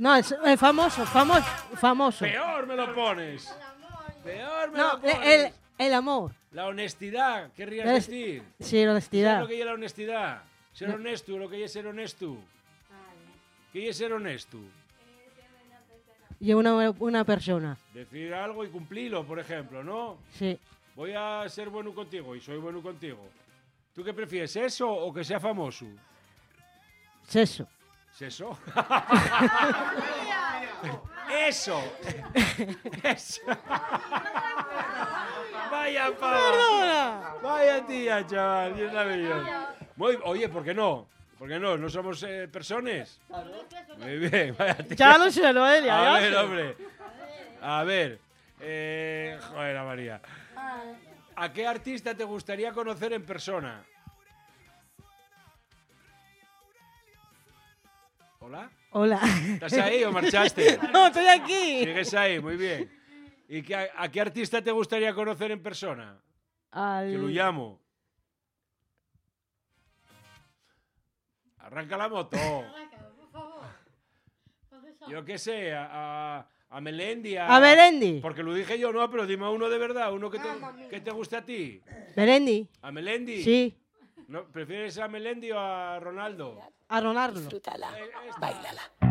No, es famoso. Peor me lo pones. Peor me No, lo pones. el amor. La honestidad, querrías decir. Sí, la honestidad. ¿Sabes lo que es la honestidad? Ser honesto, lo que es ser honesto. ¿Qué es ser honesto? Y una persona. Decir algo y cumplirlo, por ejemplo, ¿no? Sí. Voy a ser bueno contigo y soy bueno contigo. ¿Tú qué prefieres, eso o que sea famoso? Eso. ¿Eso? Eso. Eso. Vaya pava. Vaya tía, chaval. Dios la millón. Oye, ¿por qué no? ¿Por qué no? ¿No somos personas? Muy bien, vaya tía. Ya lo sé, Noelia. A ver, hombre. A ver. Joder, a María. ¿A qué artista te gustaría conocer en persona? ¿Hola? Hola. ¿Estás ahí o marchaste? No, estoy aquí. Sigues ahí, muy bien. ¿Y a qué artista te gustaría conocer en persona? Que lo llamo. Arranca la moto. Yo qué sé, a Melendi. ¿A Melendi? Porque lo dije yo, no, pero dime uno de verdad, uno que te guste a ti. ¿Melendi? ¿A Melendi? Sí. ¿No? ¿Prefieres a Melendi o a Ronaldo? A Ronaldo. Disfrútala, bailala.